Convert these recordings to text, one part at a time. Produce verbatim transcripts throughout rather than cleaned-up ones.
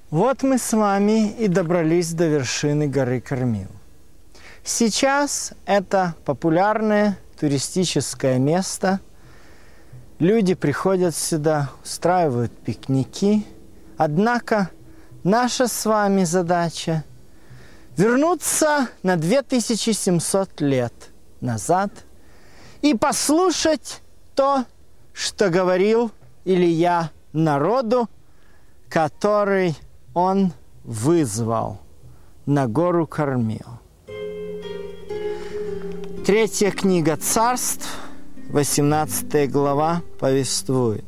Вот мы с вами и добрались до вершины горы Кармил. Сейчас это популярное туристическое место. Люди приходят сюда, устраивают пикники. Однако наша с вами задача – вернуться на две тысячи семьсот лет назад и послушать то, что говорил Илия народу, который он вызвал на гору Кармил. Третья книга Царств, восемнадцатая глава, повествует.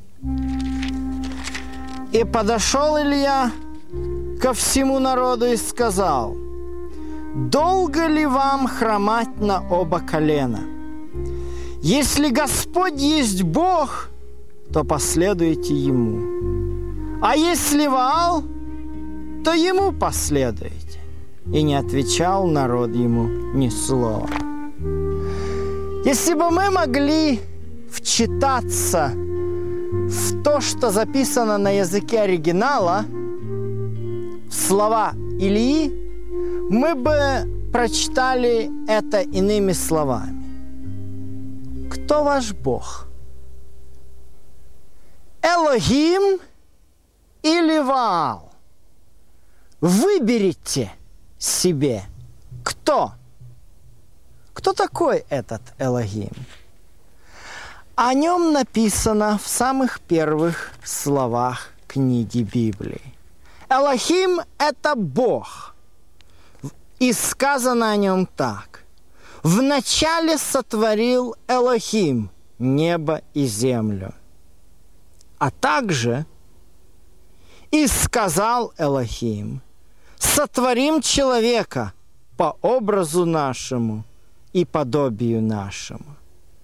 «И подошел Илья ко всему народу и сказал: долго ли вам хромать на оба колена? Если Господь есть Бог, то последуйте Ему. А если Ваал, то Ему последуйте». И не отвечал народ Ему ни слова. Если бы мы могли вчитаться в то, что записано на языке оригинала, в слова Илии, мы бы прочитали это иными словами. Кто ваш Бог? Элохим или Ваал? Выберите себе, кто? Кто такой этот Элохим? О нем написано в самых первых словах книги Библии. Элохим – это Бог. И сказано о нем так. «Вначале сотворил Элохим небо и землю». А также «И сказал Элохим: сотворим человека по образу нашему и подобию нашему».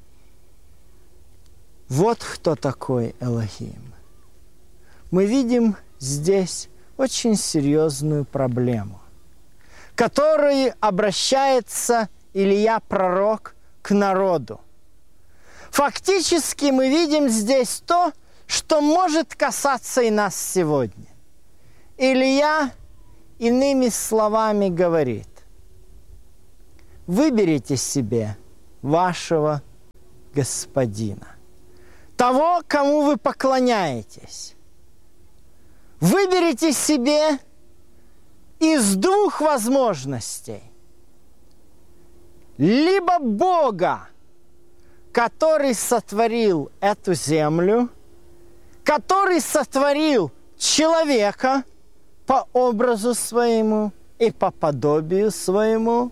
Вот кто такой Элохим. Мы видим здесь очень серьезную проблему, к которой обращается Илия пророк к народу. Фактически мы видим здесь то, что может касаться и нас сегодня. Илия иными словами говорит: выберите себе вашего господина, того, кому вы поклоняетесь. Выберите себе из двух возможностей. Либо Бога, который сотворил эту землю, который сотворил человека по образу своему и по подобию своему,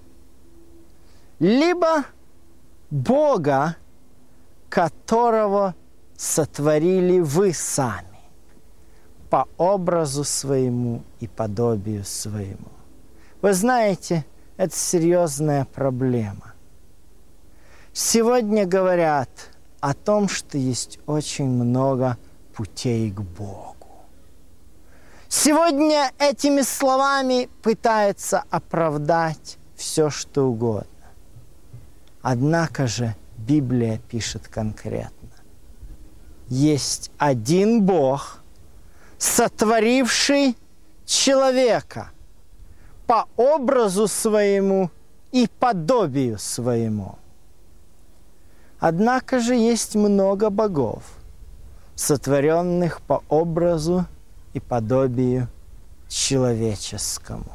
либо Бога, которого сотворили вы сами по образу своему и подобию своему. Вы знаете, это серьезная проблема. Сегодня говорят о том, что есть очень много путей к Богу. Сегодня этими словами пытаются оправдать все, что угодно. Однако же Библия пишет конкретно. Есть один Бог, сотворивший человека по образу своему и подобию своему. Однако же есть много богов, сотворенных по образу и подобию человеческому.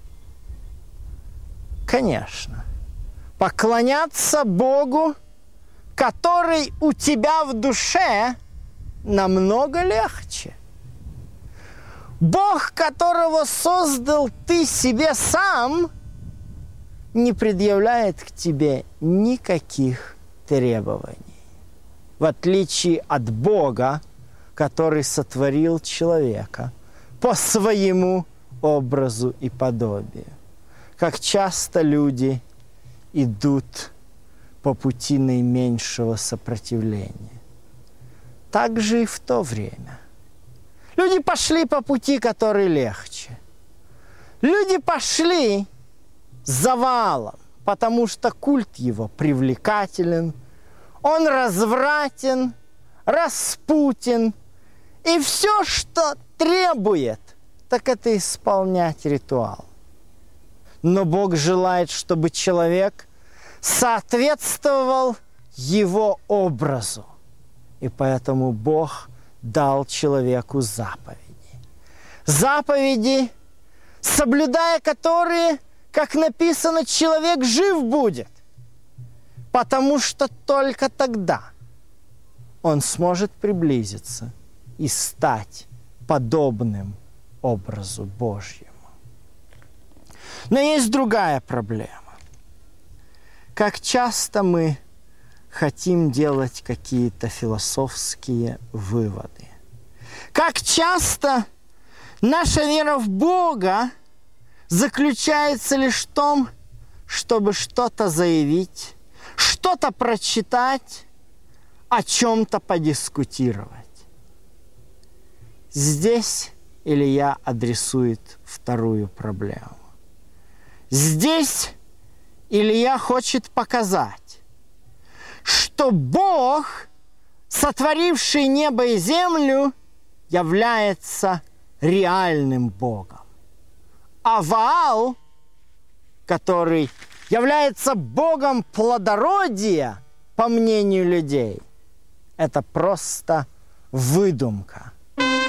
Конечно, поклоняться Богу, который у тебя в душе, намного легче. Бог, которого создал ты себе сам, не предъявляет к тебе никаких требований. В отличие от Бога, который сотворил человека по своему образу и подобию. Как часто люди идут по пути наименьшего сопротивления. Так же и в то время. Люди пошли по пути, который легче. Люди пошли за Ваалом, потому что культ его привлекателен, он развратен, распутен, и все, что требует так это исполнять ритуал. Но Бог желает, чтобы человек соответствовал его образу. И поэтому Бог дал человеку заповеди. Заповеди, соблюдая которые, как написано, человек жив будет. Потому что только тогда он сможет приблизиться и стать подобным образу Божьему. Но есть другая проблема. Как часто мы хотим делать какие-то философские выводы. Как часто наша вера в Бога заключается лишь в том, чтобы что-то заявить, что-то прочитать, о чем-то подискутировать. Здесь Илья адресует вторую проблему. Здесь Илья хочет показать, что Бог, сотворивший небо и землю, является реальным Богом. А Ваал, который является Богом плодородия, по мнению людей, это просто выдумка.